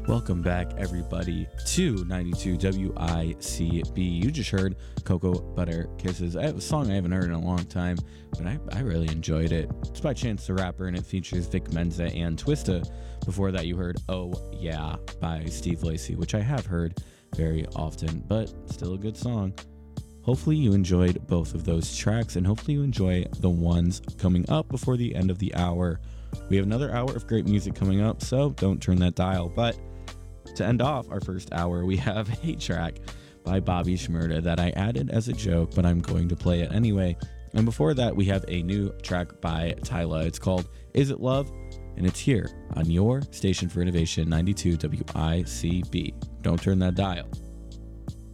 Welcome back, everybody, to 92 WICB. You just heard Cocoa Butter Kisses. A song I haven't heard in a long time, but I really enjoyed it. It's by Chance the Rapper, and it features Vic Mensa and Twista. Before that, you heard Oh Yeah by Steve Lacy, which I have heard very often, but still a good song. Hopefully you enjoyed both of those tracks, and hopefully you enjoy the ones coming up before the end of the hour. We have another hour of great music coming up, so don't turn that dial. But to end off our first hour, we have a track by Bobby Shmurda that I added as a joke, but I'm going to play it anyway. And before that, we have a new track by Tyla. It's called Is It Love? And it's here on your station for innovation, 92 WICB. Don't turn that dial.